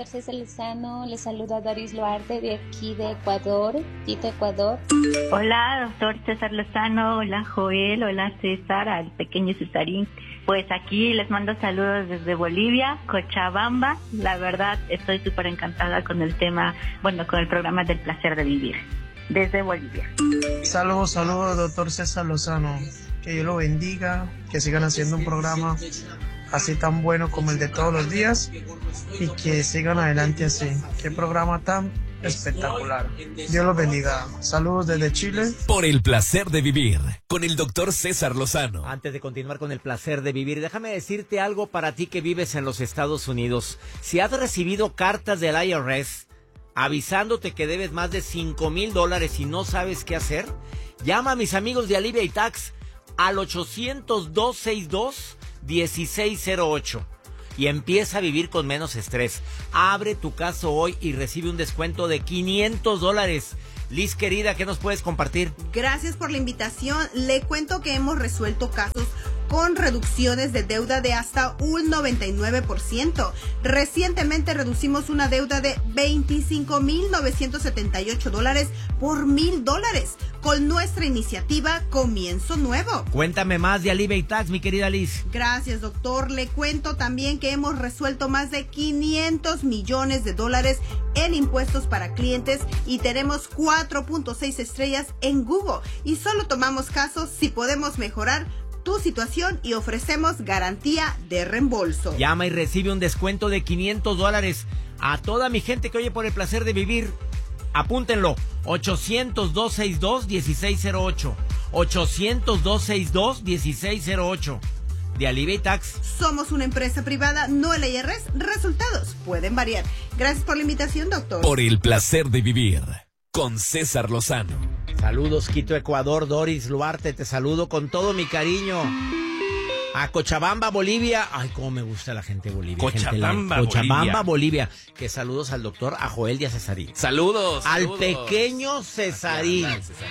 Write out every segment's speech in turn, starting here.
César Lozano. Les saluda Doris Luarte de aquí de Ecuador, Quito, Ecuador. Hola, doctor César Lozano. Hola, Joel. Hola, César, al pequeño Cesarín. Pues aquí les mando saludos desde Bolivia, Cochabamba. La verdad, estoy súper encantada con el tema, con el programa del placer de vivir. Desde Bolivia. Saludos, doctor César Lozano. Que Dios lo bendiga, que sigan haciendo un programa así tan bueno como el de todos los días y que sigan adelante así. Qué programa tan espectacular. Dios los bendiga. Saludos desde Chile. Por el placer de vivir, con el doctor César Lozano. Antes de continuar con el placer de vivir, déjame decirte algo para ti que vives en los Estados Unidos. Si has recibido cartas del IRS avisándote que debes más de $5,000 y no sabes qué hacer, llama a mis amigos de Alivia y Tax al 800-262-1608 y empieza a vivir con menos estrés. Abre tu caso hoy y recibe un descuento de $500. Liz, querida, ¿qué nos puedes compartir? Gracias por la invitación. Le cuento que hemos resuelto casos con reducciones de deuda de hasta un 99%. Recientemente reducimos una deuda de $25,978 por $1,000 con nuestra iniciativa Comienzo Nuevo. Cuéntame más de Alivia y Tax, mi querida Liz. Gracias, doctor. Le cuento también que hemos resuelto más de $500 millones en impuestos para clientes y tenemos 4.6 estrellas en Google. Y solo tomamos casos si podemos mejorar tu situación y ofrecemos garantía de reembolso. Llama y recibe un descuento de $500 a toda mi gente que oye por el placer de vivir. Apúntenlo, 800-262-1608, 800-262-1608, de Alivia y Tax. Somos una empresa privada, no el IRS. Resultados pueden variar. Gracias por la invitación, doctor. Por el placer de vivir, con César Lozano. Saludos, Quito, Ecuador. Doris Luarte, te saludo con todo mi cariño. A Cochabamba, Bolivia. Ay, cómo me gusta la gente de Bolivia. Cochabamba, Bolivia. Que saludos al doctor, a Joel y a Cesarín. Saludos. Al pequeño Cesarín.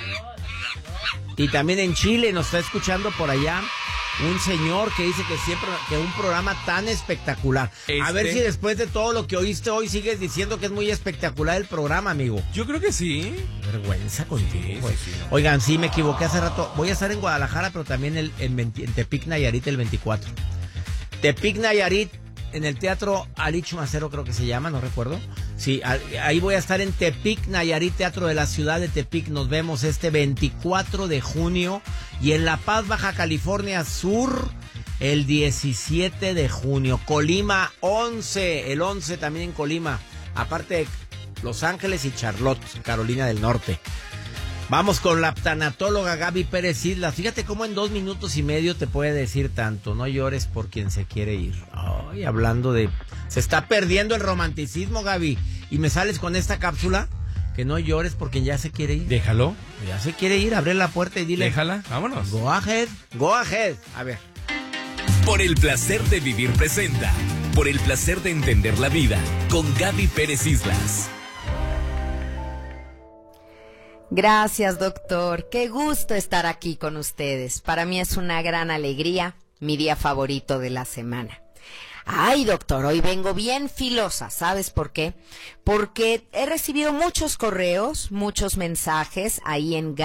Y también en Chile nos está escuchando por allá un señor que dice que siempre que un programa tan espectacular. A ver si después de todo lo que oíste hoy sigues diciendo que es muy espectacular el programa, amigo. Yo creo que sí. Vergüenza contigo. Sí. Oigan, sí, me equivoqué hace rato. Voy a estar en Guadalajara, pero también en Tepic, Nayarit, el 24. Tepic, Nayarit, en el Teatro Ali Chumacero, creo que se llama, no recuerdo. Sí, ahí voy a estar en Tepic, Nayarit, Teatro de la Ciudad de Tepic. Nos vemos este 24 de junio. Y en La Paz, Baja California Sur, el 17 de junio. Colima, 11. El 11 también en Colima. Aparte de Los Ángeles y Charlotte, Carolina del Norte. Vamos con la tanatóloga Gaby Pérez Islas. Fíjate cómo en 2 minutos y medio te puede decir tanto. No llores por quien se quiere ir. Ay, hablando de... Se está perdiendo el romanticismo, Gaby. Y me sales con esta cápsula. Que no llores por quien ya se quiere ir. Déjalo. Ya se quiere ir. Abre la puerta y dile... Déjala, vámonos. Go ahead, go ahead. A ver. Por el placer de vivir presenta. Por el placer de entender la vida. Con Gaby Pérez Islas. Gracias, doctor. Qué gusto estar aquí con ustedes. Para mí es una gran alegría, mi día favorito de la semana. Ay, doctor, hoy vengo bien filosa. ¿Sabes por qué? Porque he recibido muchos correos, muchos mensajes ahí en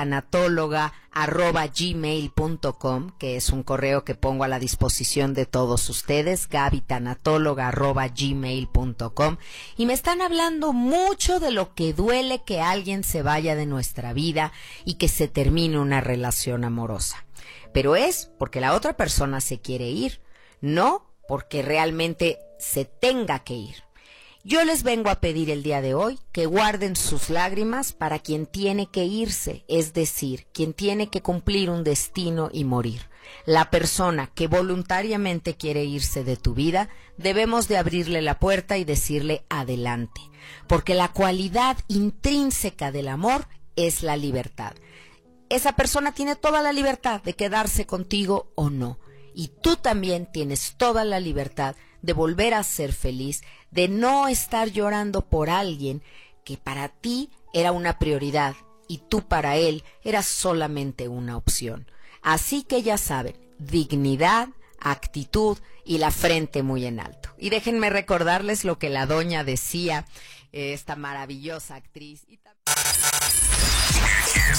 gabitanatóloga@gmail.com, que es un correo que pongo a la disposición de todos ustedes, gabitanatóloga@gmail.com, y me están hablando mucho de lo que duele que alguien se vaya de nuestra vida y que se termine una relación amorosa. Pero es porque la otra persona se quiere ir, no porque realmente se tenga que ir. Yo les vengo a pedir el día de hoy que guarden sus lágrimas para quien tiene que irse, es decir, quien tiene que cumplir un destino y morir. La persona que voluntariamente quiere irse de tu vida, debemos de abrirle la puerta y decirle adelante, porque la cualidad intrínseca del amor es la libertad. Esa persona tiene toda la libertad de quedarse contigo o no. Y tú también tienes toda la libertad de volver a ser feliz, de no estar llorando por alguien que para ti era una prioridad y tú para él eras solamente una opción. Así que ya saben, dignidad, actitud y la frente muy en alto. Y déjenme recordarles lo que la doña decía, esta maravillosa actriz.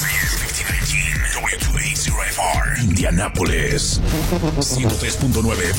WQACR, Indianápolis, 103.9